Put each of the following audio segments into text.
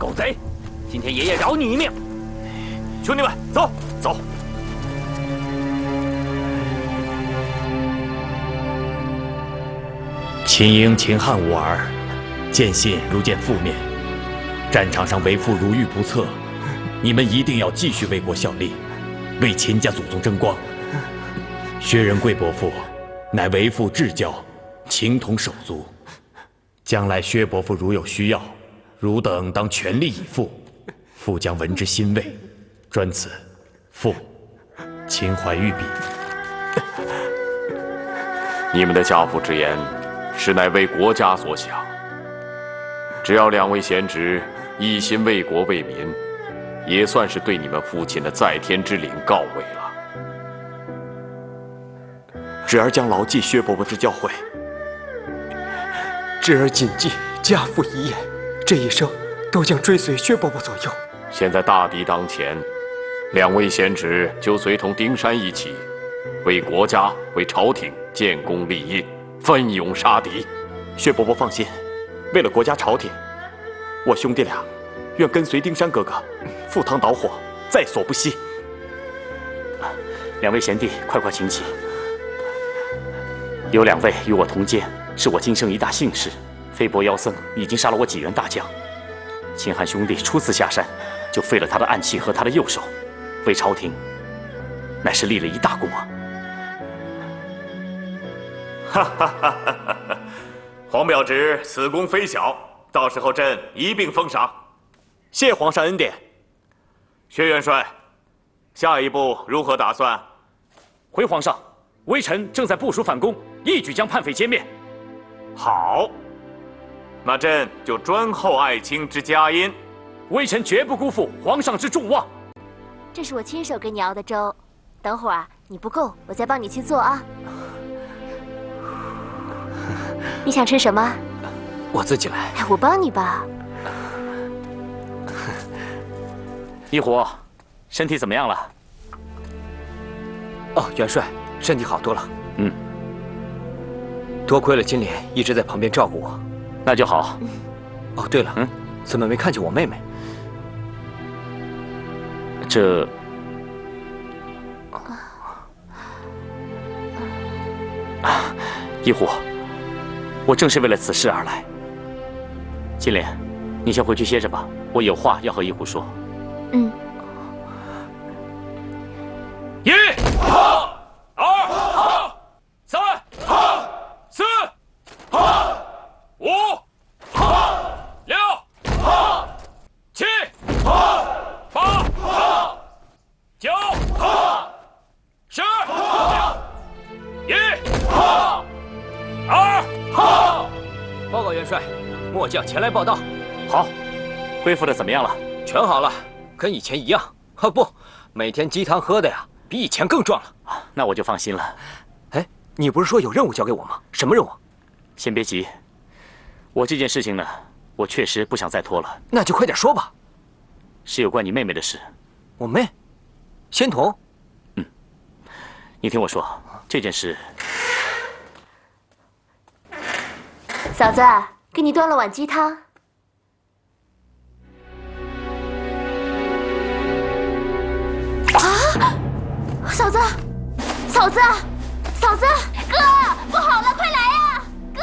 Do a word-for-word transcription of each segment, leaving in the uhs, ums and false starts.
狗贼！今天爷爷饶你一命！兄弟们，走走。 秦英、秦汉无儿，见信如见父面。战场上为父如遇不测，你们一定要继续为国效力，为秦家祖宗争光。薛仁贵伯父乃为父至交，情同手足。将来薛伯父如有需要，汝等当全力以赴，父将闻之欣慰。专此，父情怀玉璧。 你们的家父之言，实乃为国家所想。只要两位贤侄一心为国为民，也算是对你们父亲的在天之灵告慰了。 侄儿将牢记薛伯伯之教诲，侄儿谨记家父遗言，这一生都将追随薛伯伯左右。 现在大敌当前，两位贤侄就随同丁山一起，为国家、为朝廷建功立业，奋勇杀敌。 薛伯伯放心，为了国家朝廷，我兄弟俩愿跟随丁山哥哥，赴汤蹈火，在所不惜。 两位贤弟，快快请起。有两位与我同监，是我今生一大幸事。飞伯妖僧已经杀了我几员大将，秦汉兄弟初次下山，就废了他的暗器和他的右手，为朝廷乃是立了一大功啊！ 哈哈哈哈哈！黄表侄此功非小，到时候朕一并封赏。 谢皇上恩典。 薛元帅，下一步如何打算？ 回皇上，微臣正在部署反攻，一举将叛匪歼灭。 好，那朕就专厚爱卿之佳音。 微臣绝不辜负皇上之重望。 这是我亲手给你熬的粥，等会儿啊，你不够，我再帮你去做啊。你想吃什么？ 我自己来。 哎，我帮你吧。 一虎，身体怎么样了？ 哦，元帅，身体好多了。 嗯， 多亏了金莲一直在旁边照顾我， 那就好。 哦，对了， 嗯， 怎么没看见我妹妹？ 这……啊，一虎，我正是为了此事而来。金莲，你先回去歇着吧，我有话要和一虎说。 嗯。 一、二、三、四、五、六、七、八、九、十、一、二。 报告元帅，末将前来报道。 好，恢复的怎么样了？ 全好了，跟以前一样。啊不，每天鸡汤喝的呀，比以前更壮了。 那我就放心了。 哎，你不是说有任务交给我吗？什么任务？ 先别急，我这件事情呢，我确实不想再拖了。 那就快点说吧。 是有关你妹妹的事。 我妹，仙童。 嗯，你听我说，这件事。 嫂子，给你端了碗鸡汤。啊！嫂子，嫂子，嫂子，哥，不好了，快来呀，哥！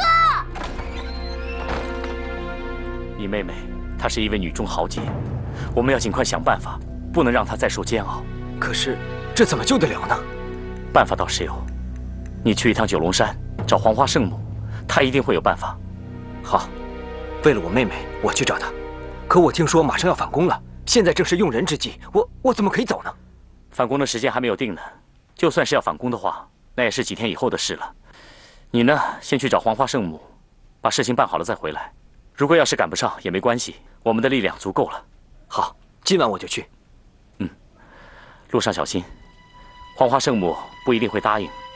你妹妹，她是一位女中豪杰，我们要尽快想办法，不能让她再受煎熬。 可是，这怎么救得了呢？ 办法倒是有，你去一趟九龙山找黄花圣母，她一定会有办法。 好，为了我妹妹，我去找她。可我听说马上要反攻了，现在正是用人之际，我我怎么可以走呢？ 反攻的时间还没有定呢，就算是要反攻的话，那也是几天以后的事了。你呢，先去找黄花圣母，把事情办好了再回来。如果要是赶不上也没关系，我们的力量足够了。 好，今晚我就去。 嗯，路上小心，黄花圣母不一定会答应。